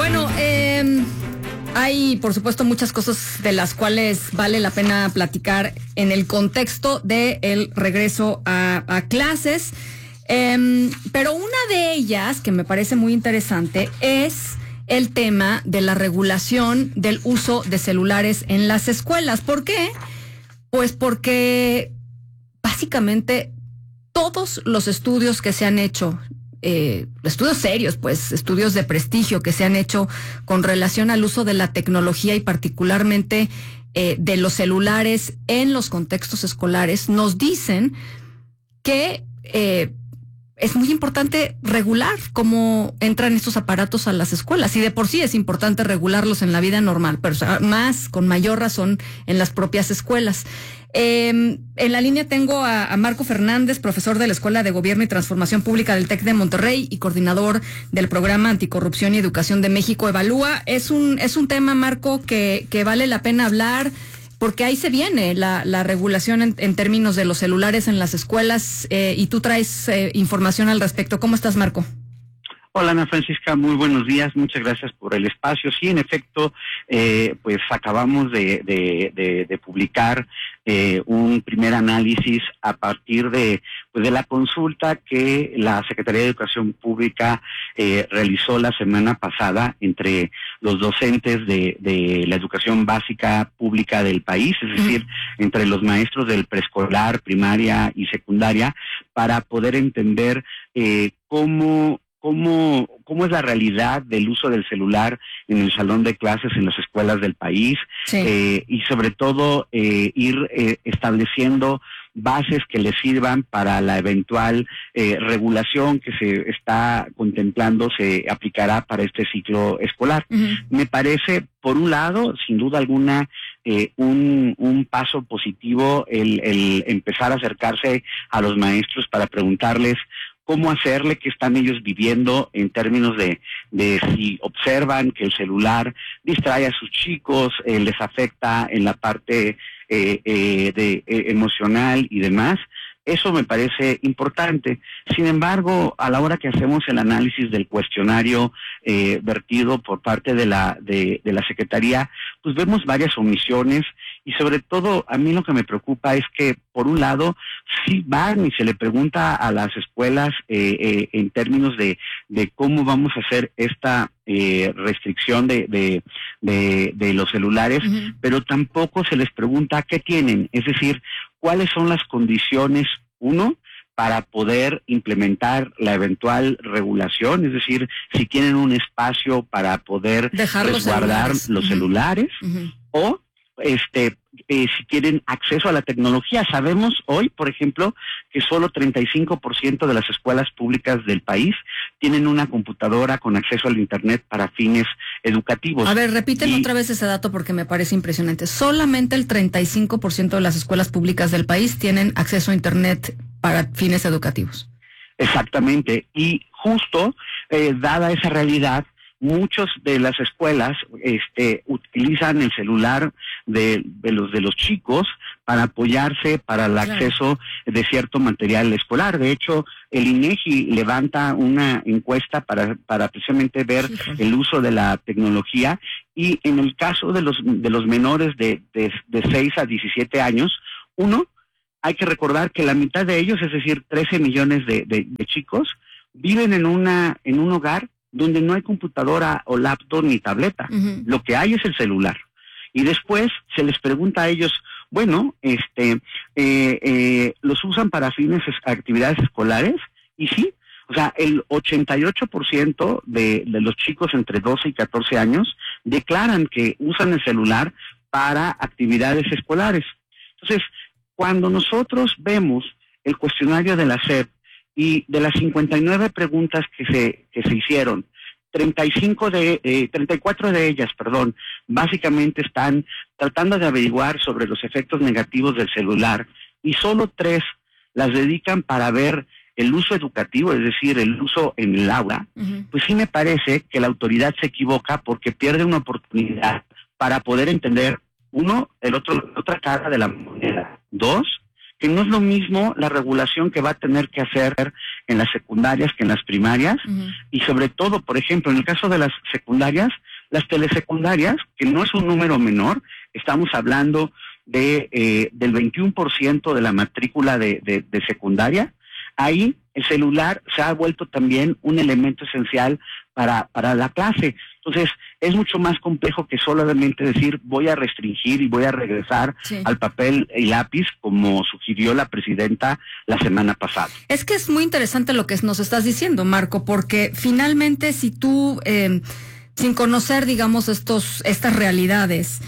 Bueno, hay, por supuesto, muchas cosas de las cuales vale la pena platicar en el contexto del regreso a clases. Pero una de ellas, que me parece muy interesante, es el tema de la regulación del uso de celulares en las escuelas. ¿Por qué? Pues porque básicamente todos los estudios que se han hecho, estudios serios, pues estudios de prestigio que se han hecho con relación al uso de la tecnología y particularmente de los celulares en los contextos escolares, nos dicen que es muy importante regular cómo entran estos aparatos a las escuelas, y de por sí es importante regularlos en la vida normal, pero con mayor razón en las propias escuelas. En la línea tengo a Marco Fernández, profesor de la Escuela de Gobierno y Transformación Pública del TEC de Monterrey y coordinador del Programa Anticorrupción y Educación de México Evalúa. Es un tema, Marco, que vale la pena hablar, porque ahí se viene la regulación en términos de los celulares en las escuelas, y tú traes información al respecto. ¿Cómo estás, Marco? Hola, Ana Francisca, muy buenos días, muchas gracias por el espacio. Sí, en efecto, pues acabamos de publicar un primer análisis a partir de la consulta que la Secretaría de Educación Pública realizó la semana pasada entre los docentes de la educación básica pública del país, es decir, entre los maestros del preescolar, primaria y secundaria, para poder entender cómo es la realidad del uso del celular en el salón de clases en las escuelas del país, sí. Y sobre todo ir estableciendo bases que le sirvan para la eventual regulación que se está contemplando se aplicará para este ciclo escolar. Me parece, por un lado, sin duda alguna, un paso positivo el empezar a acercarse a los maestros para preguntarles cómo hacerle, qué están ellos viviendo en términos de si observan que el celular distrae a sus chicos, les afecta en la parte emocional y demás. Eso me parece importante. Sin embargo, a la hora que hacemos el análisis del cuestionario vertido por parte de la Secretaría, pues vemos varias omisiones, y sobre todo a mí lo que me preocupa es que, por un lado, sí van y se le pregunta a las escuelas en términos de cómo vamos a hacer esta restricción de los celulares, pero tampoco se les pregunta qué tienen, es decir, cuáles son las condiciones, uno, para poder implementar la eventual regulación, es decir, si tienen un espacio para poder resguardar los celulares, o si tienen acceso a la tecnología. Sabemos hoy, por ejemplo, que solo 35% de las escuelas públicas del país tienen una computadora con acceso al Internet para fines educativos. A ver, repíteme otra vez ese dato porque me parece impresionante. Solamente el 35% de las escuelas públicas del país tienen acceso a Internet para fines educativos. Exactamente. Y justo, dada esa realidad, muchas de las escuelas utilizan el celular de los chicos para apoyarse para el acceso de cierto material escolar. De hecho, el INEGI levanta una encuesta para precisamente ver el uso de la tecnología, y en el caso de los menores de 6 a 17 años, hay que recordar que la mitad de ellos, es decir, 13 millones de chicos, viven en un hogar donde no hay computadora o laptop ni tableta. Lo que hay es el celular. Y después se les pregunta a ellos, bueno, ¿los usan para fines actividades escolares? Y sí, o sea, el 88% de los chicos entre 12 y 14 años declaran que usan el celular para actividades escolares. Entonces, cuando nosotros vemos el cuestionario de la SEP, y de las 59 preguntas que se hicieron, 34 de ellas, básicamente están tratando de averiguar sobre los efectos negativos del celular, y solo 3 las dedican para ver el uso educativo, es decir, el uso en el aula. Pues sí me parece que la autoridad se equivoca porque pierde una oportunidad para poder entender, uno, la otra cara de la moneda. 2, que no es lo mismo la regulación que va a tener que hacer en las secundarias que en las primarias, y sobre todo, por ejemplo, en el caso de las secundarias, las telesecundarias, que no es un número menor, estamos hablando del 21% de la matrícula de secundaria. Ahí el celular se ha vuelto también un elemento esencial para la clase. Entonces, es mucho más complejo que solamente decir voy a restringir y voy a regresar al papel y lápiz, como sugirió la presidenta la semana pasada. Es que es muy interesante lo que nos estás diciendo, Marco, porque finalmente si tú, sin conocer, digamos, estas realidades,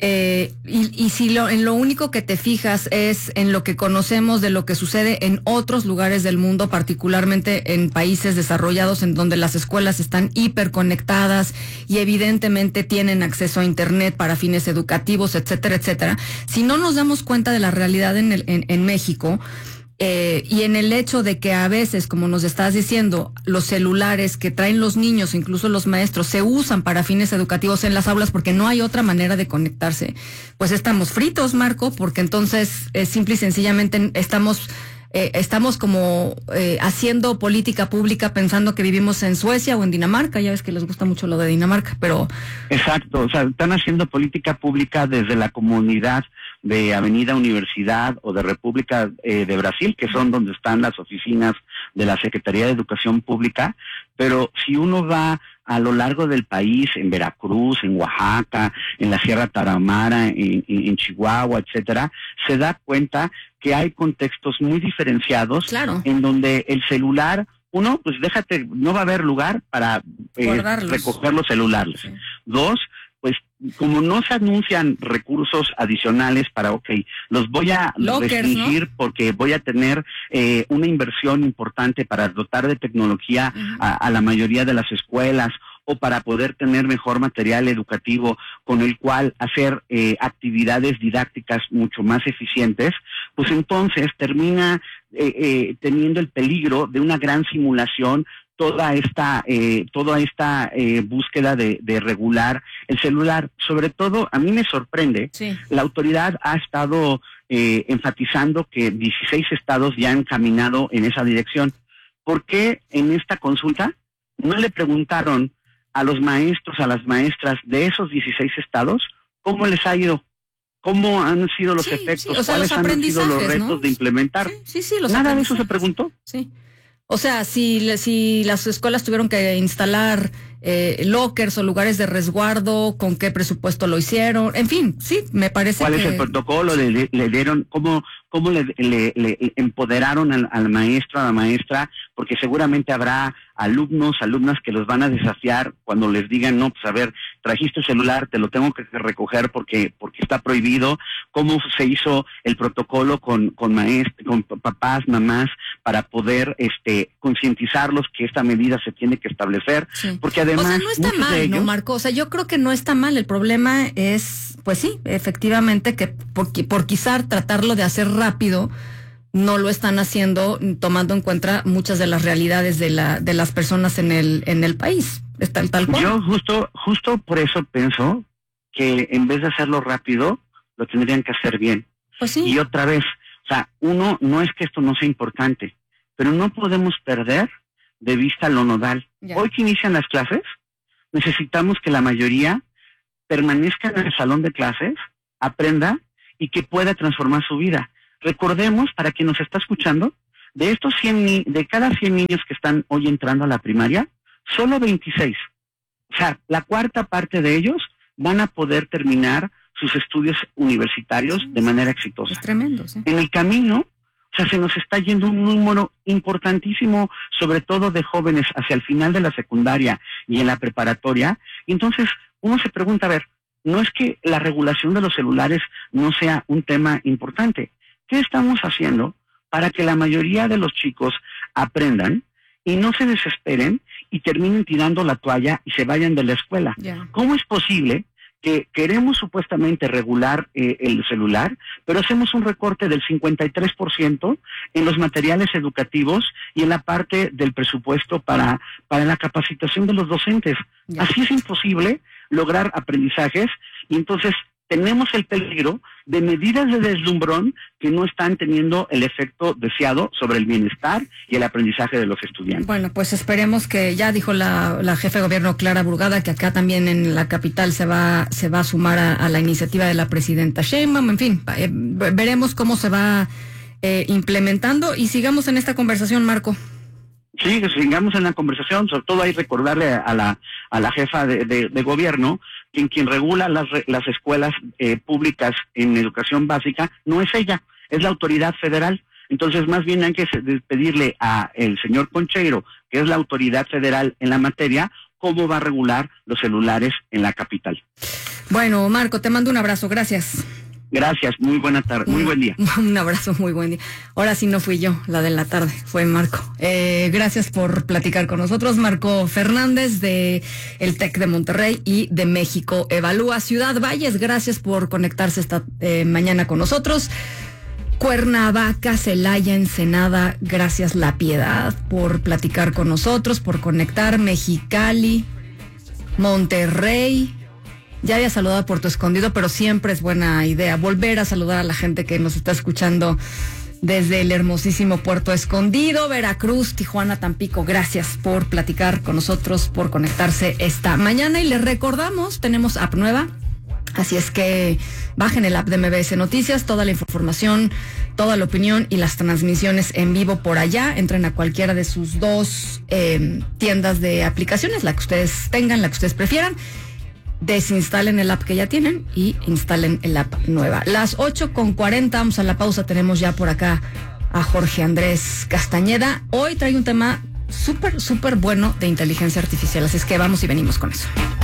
y si en lo único que te fijas es en lo que conocemos de lo que sucede en otros lugares del mundo, particularmente en países desarrollados en donde las escuelas están hiperconectadas y evidentemente tienen acceso a internet para fines educativos, etcétera, etcétera. Si no nos damos cuenta de la realidad en México, y en el hecho de que a veces, como nos estás diciendo, los celulares que traen los niños, incluso los maestros, se usan para fines educativos en las aulas porque no hay otra manera de conectarse, pues estamos fritos, Marco, porque entonces simple y sencillamente estamos como haciendo política pública pensando que vivimos en Suecia o en Dinamarca. Ya ves que les gusta mucho lo de Dinamarca, pero... Exacto, o sea, están haciendo política pública desde la comunidad de Avenida Universidad o de República de Brasil, que son donde están las oficinas de la Secretaría de Educación Pública, pero si uno va a lo largo del país, en Veracruz, en Oaxaca, en la Sierra Tarahumara, en Chihuahua, etcétera, se da cuenta que hay contextos muy diferenciados, claro, en donde el celular, uno, pues no va a haber lugar para recoger los celulares. Sí. Dos, pues como no se anuncian recursos adicionales para, los voy a restringir, ¿no? Porque voy a tener una inversión importante para dotar de tecnología a la mayoría de las escuelas, o para poder tener mejor material educativo con el cual hacer actividades didácticas mucho más eficientes, pues entonces termina teniendo el peligro de una gran simulación toda esta búsqueda de regular el celular. Sobre todo, a mí me sorprende, la autoridad ha estado enfatizando que 16 estados ya han caminado en esa dirección. ¿Por qué en esta consulta no le preguntaron a los maestros, a las maestras de esos 16 estados cómo les ha ido? ¿Cómo han sido los efectos? O sea, ¿cuáles han sido los retos, ¿no? De implementar? ¿Nada de eso se preguntó? Sí. O sea, si las escuelas tuvieron que instalar lockers o lugares de resguardo, ¿con qué presupuesto lo hicieron? En fin, sí, me parece ¿Cuál es el protocolo? ¿Le dieron, cómo le empoderaron al maestro, a la maestra? Porque seguramente habrá alumnas que los van a desafiar cuando les digan, no, pues a ver, trajiste el celular, te lo tengo que recoger porque está prohibido. ¿Cómo se hizo el protocolo con papás, mamás, para poder concientizarlos que esta medida se tiene que establecer? Sí. Porque además, o sea, no está mal, ¿no, Marco? O sea, yo creo que no está mal. El problema es, pues sí, efectivamente, que por quizá tratarlo de hacer rápido, no lo están haciendo tomando en cuenta muchas de las realidades de las personas en el país. Es tal cual. Yo justo por eso pienso que en vez de hacerlo rápido, lo tendrían que hacer bien. Pues sí. Y otra vez, o sea, no es que esto no sea importante, pero no podemos perder de vista lo nodal. Ya. Hoy que inician las clases, necesitamos que la mayoría permanezca en el salón de clases, aprenda y que pueda transformar su vida. Recordemos, para quien nos está escuchando, de cada 100 niños que están hoy entrando a la primaria, solo 26, o sea, la cuarta parte de ellos van a poder terminar sus estudios universitarios de manera exitosa. Es tremendo, sí. En el camino, o sea, se nos está yendo un número importantísimo, sobre todo de jóvenes, hacia el final de la secundaria y en la preparatoria. Y entonces uno se pregunta, a ver, no es que la regulación de los celulares no sea un tema importante. ¿Qué estamos haciendo para que la mayoría de los chicos aprendan y no se desesperen y terminen tirando la toalla y se vayan de la escuela? Yeah. ¿Cómo es posible que queremos supuestamente regular el celular, pero hacemos un recorte del 53% en los materiales educativos y en la parte del presupuesto para la capacitación de los docentes? Yeah. Así es imposible lograr aprendizajes, y entonces tenemos el peligro de medidas de deslumbrón que no están teniendo el efecto deseado sobre el bienestar y el aprendizaje de los estudiantes. Bueno, pues esperemos que, ya dijo la jefa de gobierno Clara Brugada, que acá también en la capital se va a sumar a la iniciativa de la presidenta Sheinbaum. En fin, veremos cómo se va implementando y sigamos en esta conversación, Marco. Sí, que sigamos en la conversación. Sobre todo hay que recordarle a la jefa de gobierno que quien regula las escuelas públicas en educación básica no es ella, es la autoridad federal. Entonces, más bien hay que pedirle a el señor Concheiro, que es la autoridad federal en la materia, cómo va a regular los celulares en la capital. Bueno, Marco, te mando un abrazo. Gracias. Gracias, muy buena tarde, muy buen día. Un abrazo, muy buen día. Ahora sí no fui yo, la de la tarde, fue Marco. Gracias por platicar con nosotros, Marco Fernández de el TEC de Monterrey y de México Evalúa. Ciudad Valles, gracias por conectarse esta mañana con nosotros. Cuernavaca, Celaya, Ensenada, gracias La Piedad por platicar con nosotros, por conectar. Mexicali, Monterrey. Ya había saludado a Puerto Escondido, pero siempre es buena idea volver a saludar a la gente que nos está escuchando desde el hermosísimo Puerto Escondido, Veracruz, Tijuana, Tampico. Gracias por platicar con nosotros, por conectarse esta mañana. Y les recordamos, tenemos app nueva, así es que bajen el app de MBS Noticias, toda la información, toda la opinión y las transmisiones en vivo por allá. Entren a cualquiera de sus dos tiendas de aplicaciones, la que ustedes tengan, la que ustedes prefieran. Desinstalen el app que ya tienen y instalen el app nueva. Las 8:40, vamos a la pausa. Tenemos ya por acá a Jorge Andrés Castañeda. Hoy trae un tema súper bueno de inteligencia artificial, así es que vamos y venimos con eso.